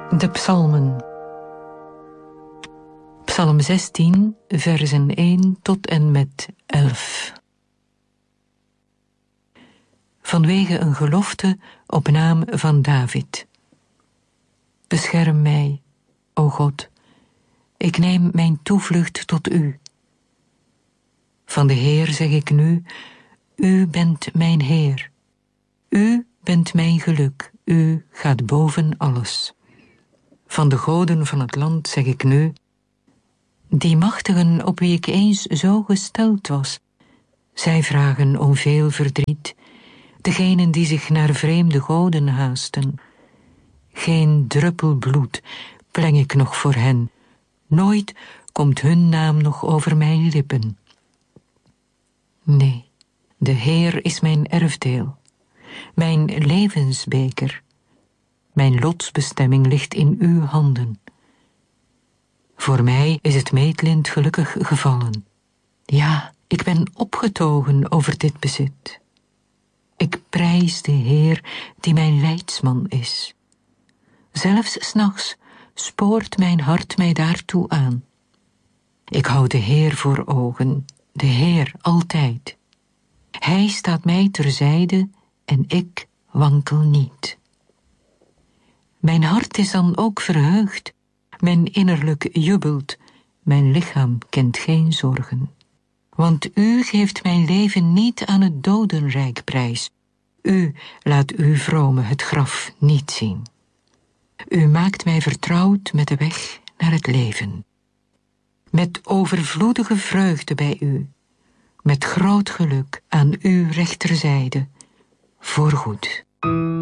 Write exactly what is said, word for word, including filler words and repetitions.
De psalmen. Psalm zestien, versen één tot en met elf. Vanwege een gelofte op naam van David. Bescherm mij, o God, ik neem mijn toevlucht tot u. Van de Heer zeg ik nu, u bent mijn Heer. U bent mijn geluk, u gaat boven alles. Van de goden van het land zeg ik nu, die machtigen op wie ik eens zo gesteld was, zij vragen om veel verdriet, degenen die zich naar vreemde goden haasten. Geen druppel bloed pleng ik nog voor hen, nooit komt hun naam nog over mijn lippen. Nee, de Heer is mijn erfdeel, mijn levensbeker. Mijn lotsbestemming ligt in uw handen. Voor mij is het meetlint gelukkig gevallen. Ja, ik ben opgetogen over dit bezit. Ik prijs de Heer die mijn leidsman is. Zelfs 's nachts spoort mijn hart mij daartoe aan. Ik hou de Heer voor ogen, de Heer altijd. Hij staat mij terzijde en ik wankel niet. Mijn hart is dan ook verheugd, mijn innerlijk jubelt, mijn lichaam kent geen zorgen. Want u geeft mijn leven niet aan het dodenrijk prijs. U laat uw vrome het graf niet zien. U maakt mij vertrouwd met de weg naar het leven. Met overvloedige vreugde bij u, met groot geluk aan uw rechterzijde, voorgoed.